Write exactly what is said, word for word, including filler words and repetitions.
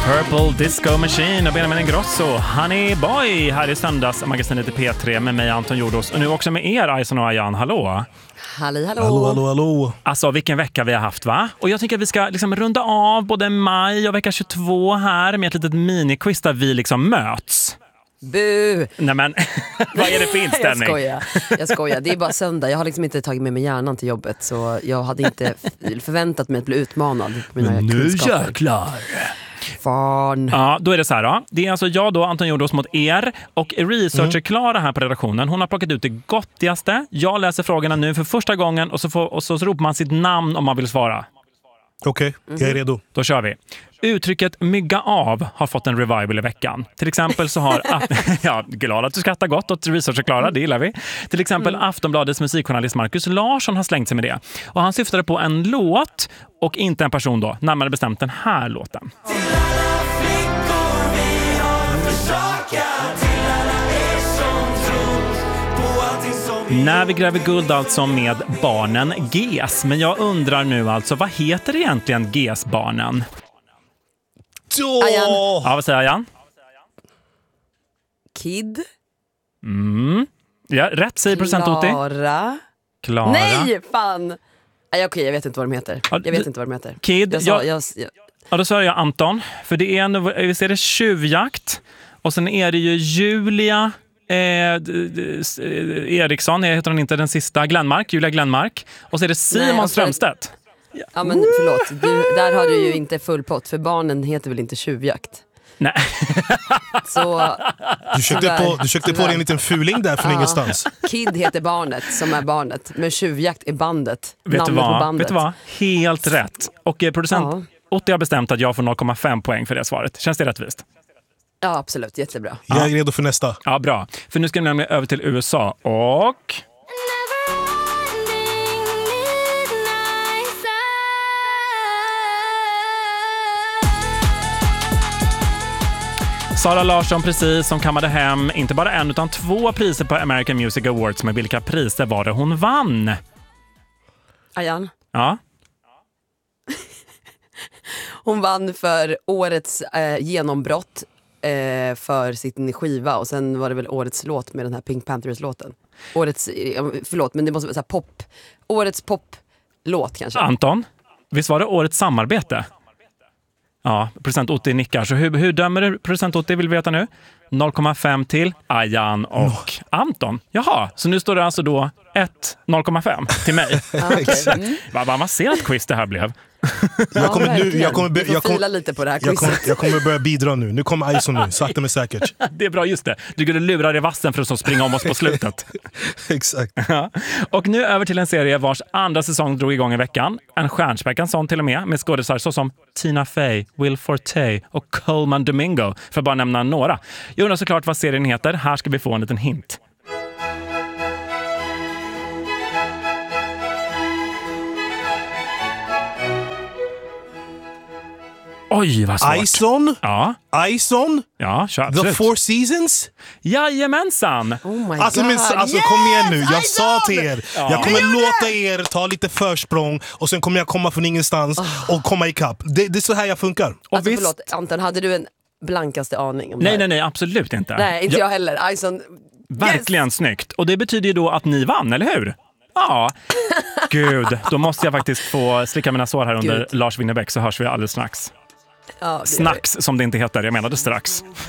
Purple Disco Machine och Benjamin Ingrosso, Honey Boy, här i söndagsmagasinet i P tre med mig Anton Jordos och nu också med er Aison och Ayan. Hallå! Halli, hallå. Hallå, hallå, hallå. Alltså vilken vecka vi har haft, va? Och jag tycker att vi ska liksom runda av både maj och vecka tjugotvå här med ett litet miniquiz där vi liksom möts. Bu! Nej men, vad är det för inställning? Jag skojar, jag skojar. Det är bara söndag. Jag har liksom inte tagit med mig hjärnan till jobbet. Så jag hade inte förväntat mig att bli utmanad på mina Men nu kunskaper. jäklar. Fan. Ja, då är det så här då. Det är alltså jag då, Anton Jordos mot er. Och researcher Klara här på redaktionen. Hon har plockat ut det gottigaste. Jag läser frågorna nu för första gången och så, får, och så ropar man sitt namn om man vill svara. Okej, okay, jag är redo. Då kör vi. Uttrycket mygga av har fått en revival i veckan. Till exempel så har... ja, glad att du skrattar gott åt researcher Klara, det gillar vi. Till exempel mm. Aftonbladets musikjournalist Marcus Larsson har slängt sig med det. Och han syftade på en låt och inte en person då. Närmare bestämt den här låten. När vi gräver guld alltså med barnen G E S. Men jag undrar nu alltså, vad heter egentligen G E S-barnen? Ayan. Ja, vad säger Ayan? Kid. Mm. Ja, rätt säger procent Otti. Klara. Klara. Nej, fan. Nej, okej, okay, jag vet inte vad de heter. Ja, Jag vet du, inte vad de heter. Kid. Jag sa, jag, jag, jag... Ja, då säger jag Anton. För det är en, visst är det tjuvjakt. Och sen är det ju Julia... Eh, d- d- Eriksson, heter hon inte den sista, Glenmark, Julia Glenmark. Och så är det Simon Nej, alltså, Strömstedt. Ja men förlåt, du, där har du ju inte full pott. För barnen heter väl inte tjuvjakt. Nej. Så, Du kökte på, du kökte på dig en liten fuling där från ja. ingenstans. Kid heter barnet som är barnet. Men tjuvjakt är bandet. Vet du, Namnet på vad? bandet. Vet du vad? Helt rätt. Och eh, producent Ja. Otti har bestämt att jag får noll komma fem poäng för det svaret. Känns det rättvist? Ja, absolut. Jättebra. Jag är redo för nästa. Ja, bra. För nu ska vi nämligen över till U S A och... Sara Larsson precis som kammade hem inte bara en utan två priser på American Music Awards. Med vilka priser var det hon vann? Ayan. Ja. Hon vann för årets eh, genombrott eh, för sin skiva. Och sen var det väl årets låt med den här Pink Panthers-låten. Årets, eh, förlåt men det måste vara så här pop. Årets pop-låt kanske. Anton, visst var det årets samarbete? Ja, producent Otti nickar. Så hur, hur dömer du producent Otti vill vi veta nu? noll komma fem till Ayan och oh. Anton. Jaha, så nu står det alltså då ett noll komma fem till mig. Ah, okay. mm. Vad avancerat quiz det här blev. Jag kommer, nu, jag kommer, Vi får jag kommer, fila lite på det här jag kommer, quizet. jag kommer börja bidra nu. Nu kommer Aison nu, sakta men säkert. Det är bra, just det. Du skulle lura dig i vassen för att så springa om oss på slutet. Exakt. Ja. Och nu över till en serie vars andra säsong drog igång i veckan. En stjärnspäckad sån till och med, med skådespelare såsom Tina Fey, Will Forte och Coleman Domingo, för att bara nämna några. Jag undrar såklart vad serien heter. Här ska vi få en liten hint. Oj, vad svårt. Aison? Ja, Aison? ja, kör, The absolut. Four Seasons? Jajamensan! Oh my Alltså, men, God. alltså Yes! kom igen nu, jag Aison! sa till er. Ja. Jag kommer Jag gjorde låta er ta lite försprång och sen kommer jag komma från ingenstans och komma ikapp. Det, det är så här jag funkar. Och Alltså, visst, förlåt, Anton, hade du en blankaste aning om det nej, här? nej, nej, absolut inte. Nej, inte Ja, jag heller. Aison, verkligen yes! snyggt. Och det betyder ju då att ni vann, eller hur? Ja. Gud, då måste jag faktiskt få slicka mina sår här under Gud. Lars Winnerbäck, så hörs vi alldeles strax. Ja, det gör vi. Snacks som det inte heter, jag menade strax.